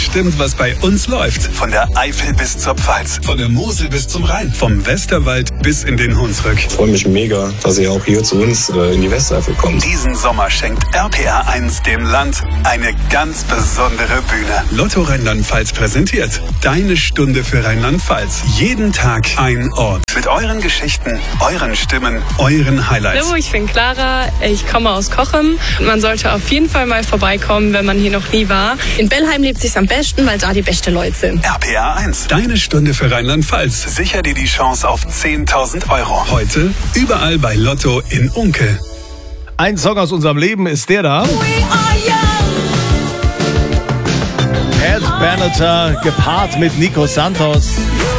bestimmt, was bei uns läuft. Von der Eifel bis zur Pfalz, von der Mosel bis zum Rhein, vom Westerwald bis in den Hunsrück. Ich freue mich mega, dass ihr auch hier zu uns in die Westeifel kommt. Diesen Sommer schenkt RPR 1 dem Land eine ganz besondere Bühne. Lotto Rheinland-Pfalz präsentiert Deine Stunde für Rheinland-Pfalz. Jeden Tag ein Ort. Mit euren Geschichten, euren Stimmen, euren Highlights. Hallo, ich bin Clara, ich komme aus Cochem. Man sollte auf jeden Fall mal vorbeikommen, wenn man hier noch nie war. In Bellheim lebt sich's am besten, weil da die besten Leute sind. RPR 1, Deine Stunde für Rheinland-Pfalz. Sicher dir die Chance auf 10.000 €. Heute überall bei Lotto in Unkel. Ein Song aus unserem Leben ist der da. Ed Benatar gepaart mit Nico Santos.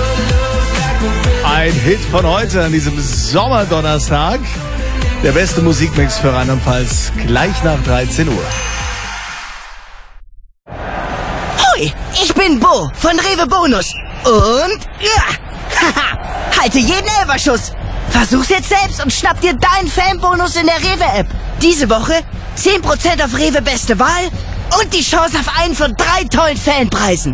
Ein Hit von heute an diesem Sommerdonnerstag. Der beste Musikmix für Rheinland-Pfalz gleich nach 13 Uhr. Hoi, ich bin Bo von Rewe Bonus. Und ja, halte jeden Elferschuss. Versuch's jetzt selbst und schnapp dir deinen Fanbonus in der Rewe-App. Diese Woche 10% auf Rewe Beste Wahl und die Chance auf einen von 3 tollen Fanpreisen.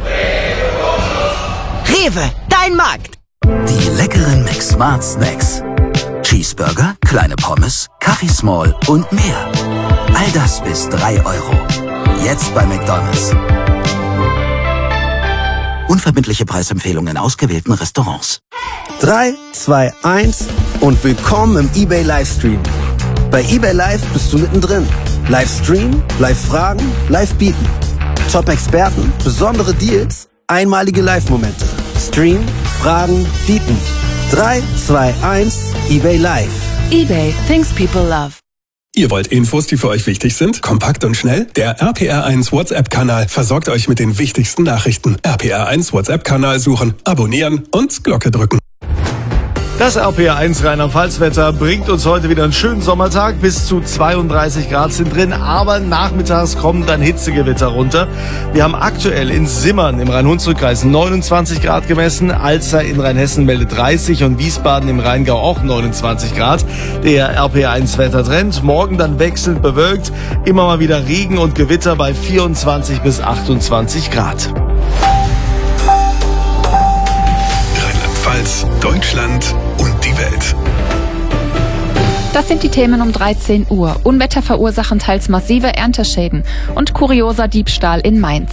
Rewe, dein Markt. Die leckeren McSmart Snacks. Cheeseburger, kleine Pommes, Kaffee Small und mehr. All das bis 3 €. Jetzt bei McDonald's. Unverbindliche Preisempfehlungen in ausgewählten Restaurants. 3, 2, 1 und willkommen im eBay Livestream. Bei eBay Live bist du mittendrin. Livestream, Live-Fragen, Live-Bieten. Top-Experten, besondere Deals, einmalige Live-Momente. Stream, Fragen, Bieten. 3, 2, 1, eBay Live. eBay, things people love. Ihr wollt Infos, die für euch wichtig sind? Kompakt und schnell? Der RPR 1 WhatsApp-Kanal versorgt euch mit den wichtigsten Nachrichten. RPR 1 WhatsApp-Kanal suchen, abonnieren und Glocke drücken. Das RPR 1 Rheinland-Pfalz-Wetter bringt uns heute wieder einen schönen Sommertag. Bis zu 32 Grad sind drin, aber nachmittags kommen dann Hitzegewitter runter. Wir haben aktuell in Simmern im Rhein-Hunsrück-Kreis 29 Grad gemessen, Alzer in Rheinhessen meldet 30 und Wiesbaden im Rheingau auch 29 Grad. Der RPR 1 Wettertrend, morgen dann wechselnd bewölkt, immer mal wieder Regen und Gewitter bei 24 bis 28 Grad. Rheinland-Pfalz, Deutschland und die Welt. Das sind die Themen um 13 Uhr. Unwetter verursachen teils massive Ernteschäden und kurioser Diebstahl in Mainz.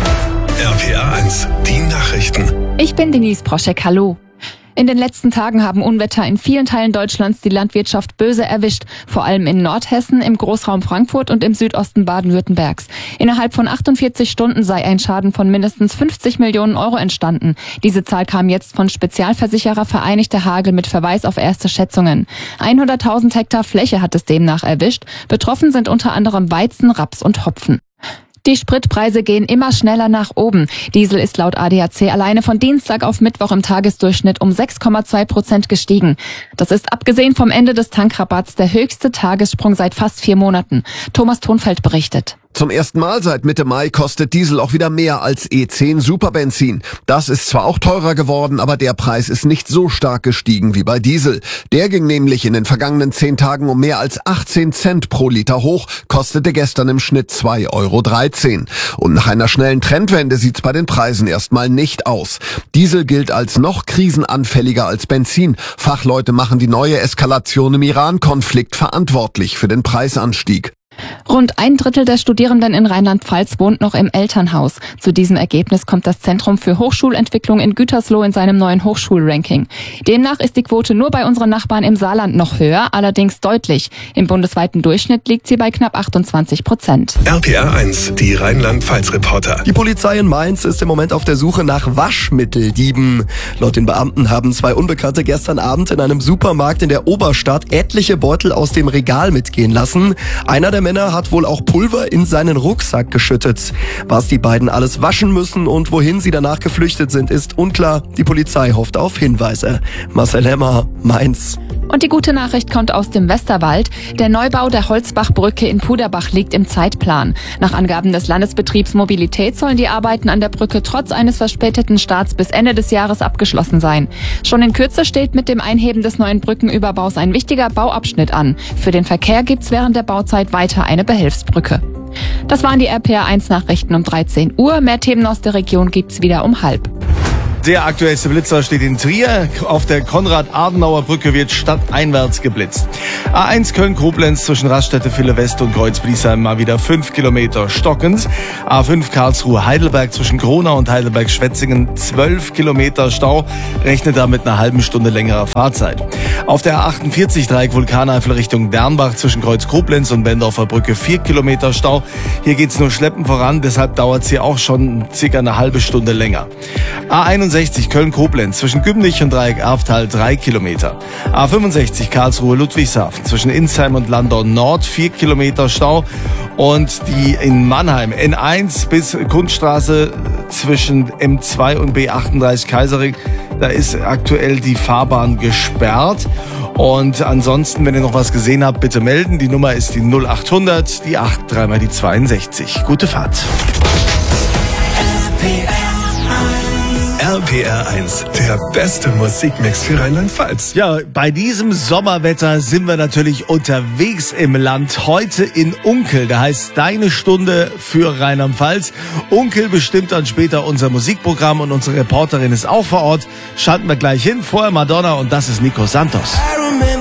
RPR 1, die Nachrichten. Ich bin Denise Proschek, hallo. In den letzten Tagen haben Unwetter in vielen Teilen Deutschlands die Landwirtschaft böse erwischt, vor allem in Nordhessen, im Großraum Frankfurt und im Südosten Baden-Württembergs. Innerhalb von 48 Stunden sei ein Schaden von mindestens 50 Millionen € entstanden. Diese Zahl kam jetzt von Spezialversicherer Vereinigter Hagel mit Verweis auf erste Schätzungen. 100.000 Hektar Fläche hat es demnach erwischt. Betroffen sind unter anderem Weizen, Raps und Hopfen. Die Spritpreise gehen immer schneller nach oben. Diesel ist laut ADAC alleine von Dienstag auf Mittwoch im Tagesdurchschnitt um 6,2% gestiegen. Das ist abgesehen vom Ende des Tankrabatts der höchste Tagessprung seit fast 4 Monaten. Thomas Thonfeld berichtet. Zum ersten Mal seit Mitte Mai kostet Diesel auch wieder mehr als E10 Superbenzin. Das ist zwar auch teurer geworden, aber der Preis ist nicht so stark gestiegen wie bei Diesel. Der ging nämlich in den vergangenen 10 Tagen um mehr als 18 Cent pro Liter hoch, kostete gestern im Schnitt 2,13 €. Und nach einer schnellen Trendwende sieht's bei den Preisen erstmal nicht aus. Diesel gilt als noch krisenanfälliger als Benzin. Fachleute machen die neue Eskalation im Iran-Konflikt verantwortlich für den Preisanstieg. Rund 1/3 der Studierenden in Rheinland-Pfalz wohnt noch im Elternhaus. Zu diesem Ergebnis kommt das Zentrum für Hochschulentwicklung in Gütersloh in seinem neuen Hochschulranking. Demnach ist die Quote nur bei unseren Nachbarn im Saarland noch höher, allerdings deutlich. Im bundesweiten Durchschnitt liegt sie bei knapp 28%. RPR 1, die Rheinland-Pfalz-Reporter. Die Polizei in Mainz ist im Moment auf der Suche nach Waschmitteldieben. Laut den Beamten haben 2 Unbekannte gestern Abend in einem Supermarkt in der Oberstadt etliche Beutel aus dem Regal mitgehen lassen. Einer der Männer hat wohl auch Pulver in seinen Rucksack geschüttet. Was die beiden alles waschen müssen und wohin sie danach geflüchtet sind, ist unklar. Die Polizei hofft auf Hinweise. Marcel Hemmer, Mainz. Und die gute Nachricht kommt aus dem Westerwald. Der Neubau der Holzbachbrücke in Puderbach liegt im Zeitplan. Nach Angaben des Landesbetriebs Mobilität sollen die Arbeiten an der Brücke trotz eines verspäteten Starts bis Ende des Jahres abgeschlossen sein. Schon in Kürze steht mit dem Einheben des neuen Brückenüberbaus ein wichtiger Bauabschnitt an. Für den Verkehr gibt's während der Bauzeit weiter eine Behelfsbrücke. Das waren die RPA 1 Nachrichten um 13 Uhr. Mehr Themen aus der Region gibt's wieder um 12:30. Der aktuellste Blitzer steht in Trier. Auf der Konrad-Adenauer-Brücke wird stadteinwärts geblitzt. A1 Köln-Koblenz zwischen Raststätte West und Kreuz-Bliesheim mal wieder 5 Kilometer stockend. A5 Karlsruhe-Heidelberg zwischen Kronau und Heidelberg-Schwetzingen 12 Kilometer Stau. Rechnet da mit einer halben Stunde längerer Fahrzeit. Auf der A48 Dreieck Vulkaneifel Richtung Dernbach zwischen Kreuz-Koblenz und Bendorfer Brücke 4 Kilometer Stau. Hier geht's nur schleppend voran, deshalb dauert's hier auch schon circa eine halbe Stunde länger. A61 Köln-Koblenz zwischen Gümnich und Dreieck Erftal 3 Kilometer. A65 Karlsruhe-Ludwigshafen zwischen Insheim und Landau Nord 4 Kilometer Stau. Und die in Mannheim N1 bis Kunststraße zwischen M2 und B38 Kaisering. Da ist aktuell die Fahrbahn gesperrt. Und ansonsten, wenn ihr noch was gesehen habt, bitte melden. Die Nummer ist die 0800, die 8, dreimal die 62. Gute Fahrt. RPR 1, der beste Musikmix für Rheinland-Pfalz. Ja, bei diesem Sommerwetter sind wir natürlich unterwegs im Land. Heute in Unkel, da heißt Deine Stunde für Rheinland-Pfalz. Unkel bestimmt dann später unser Musikprogramm und unsere Reporterin ist auch vor Ort. Schalten wir gleich hin. Vorher Madonna und das ist Nico Santos.